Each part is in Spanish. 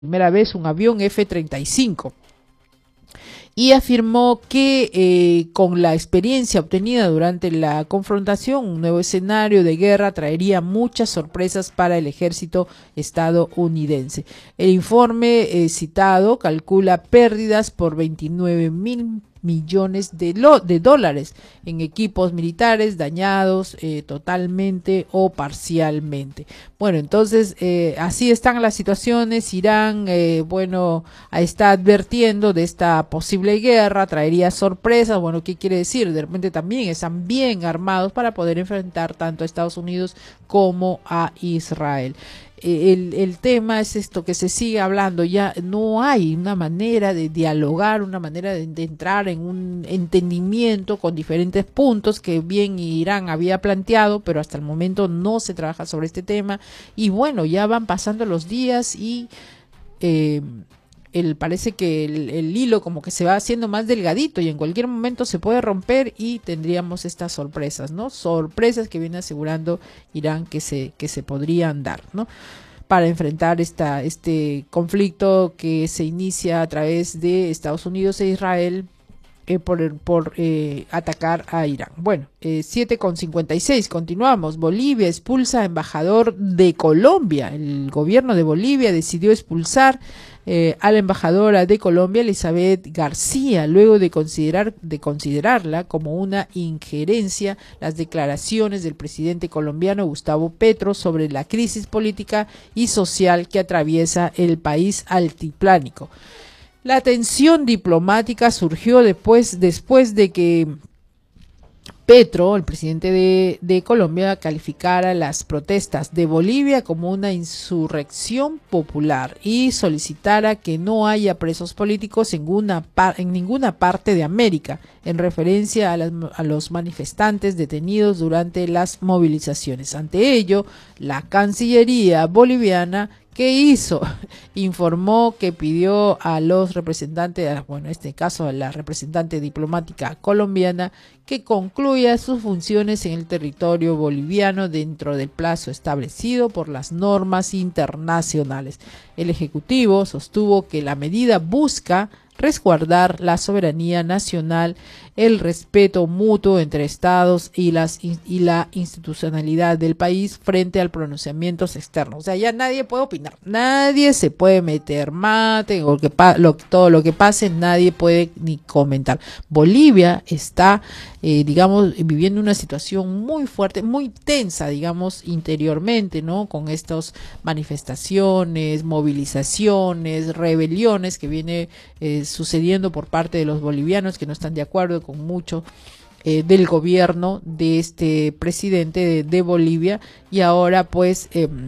primera vez un avión F-35. Y afirmó que con la experiencia obtenida durante la confrontación, un nuevo escenario de guerra traería muchas sorpresas para el ejército estadounidense. El informe citado calcula pérdidas por 29.000 millones de dólares en equipos militares dañados totalmente o parcialmente. Bueno, entonces así están las situaciones. Irán, está advirtiendo de esta posible guerra, traería sorpresas. Bueno, ¿qué quiere decir? De repente también están bien armados para poder enfrentar tanto a Estados Unidos como a Israel. El tema es esto, que se sigue hablando, ya no hay una manera de dialogar, una manera de entrar en un entendimiento con diferentes puntos que bien Irán había planteado, pero hasta el momento no se trabaja sobre este tema. Y bueno, ya van pasando los días y parece que el hilo como que se va haciendo más delgadito y en cualquier momento se puede romper y tendríamos estas sorpresas, ¿no? Sorpresas que viene asegurando Irán que se podrían dar, ¿no? Para enfrentar este conflicto que se inicia a través de Estados Unidos e Israel por atacar a Irán. Bueno, 7:56, continuamos. Bolivia expulsa a embajador de Colombia. El gobierno de Bolivia decidió expulsar a la embajadora de Colombia, Elizabeth García, luego de considerarla como una injerencia las declaraciones del presidente colombiano Gustavo Petro sobre la crisis política y social que atraviesa el país altiplánico. La tensión diplomática surgió después de que Petro, el presidente de Colombia, calificara las protestas de Bolivia como una insurrección popular y solicitara que no haya presos políticos en ninguna parte de América, en referencia a los manifestantes detenidos durante las movilizaciones. Ante ello, la Cancillería boliviana, ¿qué hizo? Informó que pidió a los representantes, en este caso a la representante diplomática colombiana, que concluya sus funciones en el territorio boliviano dentro del plazo establecido por las normas internacionales. El Ejecutivo sostuvo que la medida busca resguardar la soberanía nacional, el respeto mutuo entre estados y la institucionalidad del país frente al pronunciamientos externos. O sea, ya nadie puede opinar, nadie se puede meter mate, o todo lo que pase, nadie puede ni comentar. Bolivia está, viviendo una situación muy fuerte, muy tensa, interiormente, ¿no? Con estas manifestaciones, movilizaciones, rebeliones que viene sucediendo por parte de los bolivianos que no están de acuerdo con mucho del gobierno de este presidente de Bolivia. Y ahora pues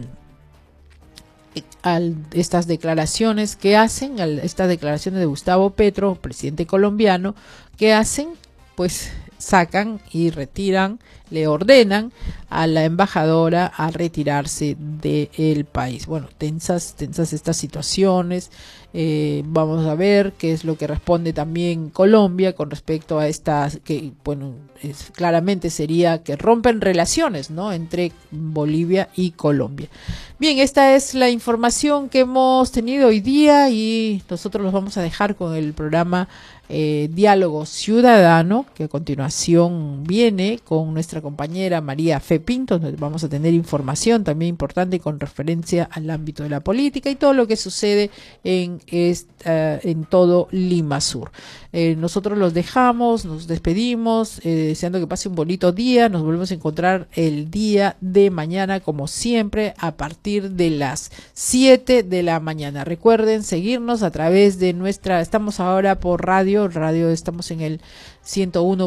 estas declaraciones de Gustavo Petro, presidente colombiano, que hacen, pues sacan y retiran, le ordenan a la embajadora a retirarse del país. Bueno, tensas estas situaciones. Vamos a ver qué es lo que responde también Colombia con respecto a estas, que claramente sería que rompen relaciones, ¿no?, entre Bolivia y Colombia. Bien, esta es la información que hemos tenido hoy día y nosotros los vamos a dejar con el programa Diálogo Ciudadano, que a continuación viene con nuestra compañera María Fe Pinto, donde vamos a tener información también importante con referencia al ámbito de la política y todo lo que sucede en todo Lima Sur. Nosotros los dejamos, nos despedimos, deseando que pase un bonito día. Nos volvemos a encontrar el día de mañana, como siempre, a partir de las 7 de la mañana. Recuerden seguirnos a través de estamos ahora por radio, estamos en el 101.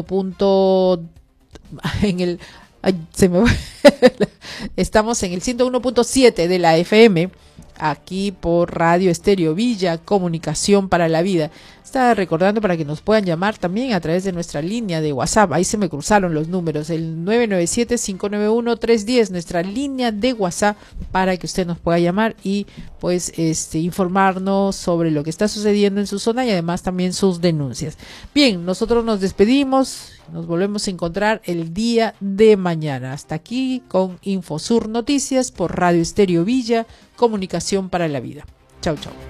Estamos en el 101.7 de la FM, aquí por Radio Estéreo Villa, Comunicación para la Vida. Estaba recordando para que nos puedan llamar también a través de nuestra línea de WhatsApp. Ahí se me cruzaron los números, el 997-591-310, nuestra línea de WhatsApp, para que usted nos pueda llamar y pues informarnos sobre lo que está sucediendo en su zona y además también sus denuncias. Bien, nosotros nos despedimos, nos volvemos a encontrar el día de mañana. Hasta aquí con Infosur Noticias por Radio Estéreo Villa, Comunicación para la Vida. Chau, chau.